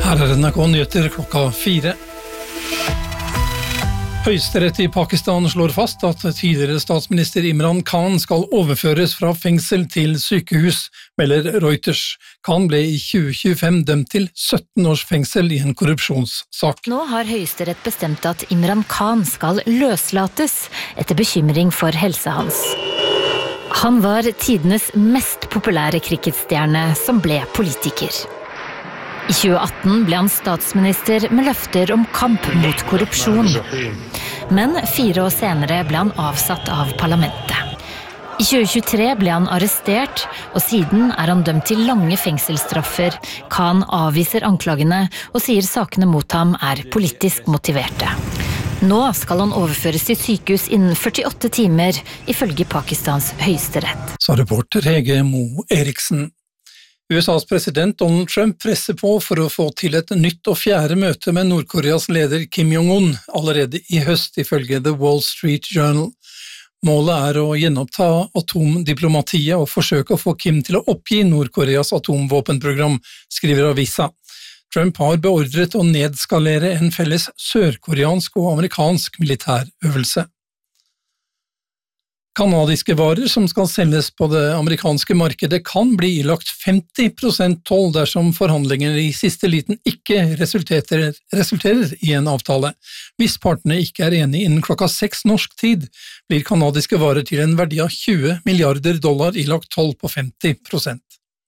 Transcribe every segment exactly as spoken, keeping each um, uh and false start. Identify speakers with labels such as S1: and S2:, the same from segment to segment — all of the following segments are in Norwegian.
S1: Her er N R K Nyheter klokka fire. Høyesterett i Pakistan slår fast at tidligere statsminister Imran Khan skal overføres fra fengsel til sykehus, melder Reuters. Khan ble i tjue tjuefem dømt til sytten års fengsel i en korrupsjonssak.
S2: Nå har Høyesterett bestemt at Imran Khan skal løslates etter bekymring for helsa hans. Han var tidenes mest populære cricketstjerne som ble politiker. I tjue atten ble han statsminister med løfter om kamp mot korrupsjon. Men fire år senere ble han avsatt av parlamentet. I tjue tjuetre ble han arrestert, og siden er han dømt til lange fengselsstraffer. Khan avviser anklagene og sier sakene mot ham er politisk motiverte. Nå skal han overføres til sykehus innen førtiåtte timer, ifølge Pakistans høyesterett.
S1: Sa reporter Hege Mo Eriksen. U S A's president Donald Trump presser på for å få til et nytt og fjerde møte med Nord-Koreas leder Kim Jong-un allerede i høst, ifølge The Wall Street Journal. Målet er å gjenoppta atomdiplomatiet og forsøke å få Kim til å oppgi Nord-Koreas atomvåpenprogram, skriver avisa. Trump har beordret å nedskalere en felles sørkoreansk og amerikansk militærøvelse. Kanadiske varer som skal selges på det amerikanske markedet kan bli ilagt femti prosent toll dersom forhandlingene i siste liten ikke resulterer, resulterer i en avtale. Hvis partene ikke er enige innen klokka seks norsk tid, blir kanadiske varer til en verdi av tjue milliarder dollar ilagt toll på femti prosent.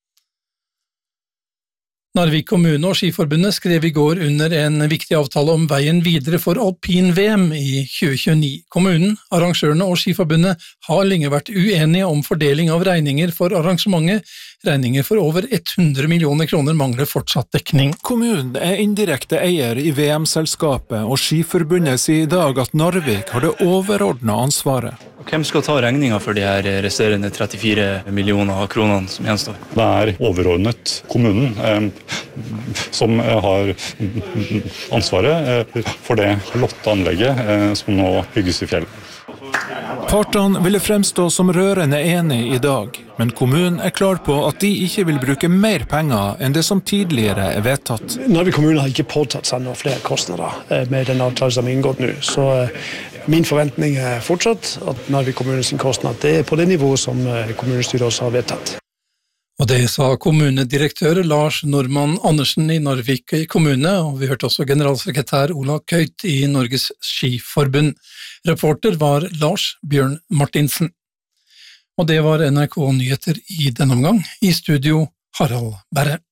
S1: Narvik kommune og Skiforbundet skrev i går under en viktig avtale om veien videre for alpin-V M i tjue tjueni. Kommunen, arrangørene og Skiforbundet har lenge vært uenige om fordeling av regninger for arrangementet. Regninger for over hundre millioner kroner mangler fortsatt dekning.
S3: Kommunen er indirekte eier i V M-selskapet, og Skiforbundet sier i dag at Narvik har det overordnede ansvaret.
S4: Hvem skal ta regningen for de her resterende trettifire millioner kronene som gjenstår?
S5: Det er overordnet kommunen eh, som har ansvaret eh, for det flotte anlegget eh, som nå bygges i fjellet.
S3: Partene ville fremstå som rørende enige i dag, men kommunen er klar på at de ikke vil bruke mer penger enn det som tidligere er vedtatt.
S6: Narvik kommune har ikke påtatt seg noen flere kostnader med den avtalen som er inngått nå, så min forventning er fortsatt at Narvik kommunens kostnad det er på det nivået som kommunestyret også har vedtatt.
S1: Og det sa kommunedirektør Lars Normann Andersen i Narvik kommune, og vi hørte også generalsekretær Ola Køyt i Norges Skiforbund. Reporter var Lars Bjørn Martinsen. Og det var N R K Nyheter i denne omgang. I studio Harald Berre.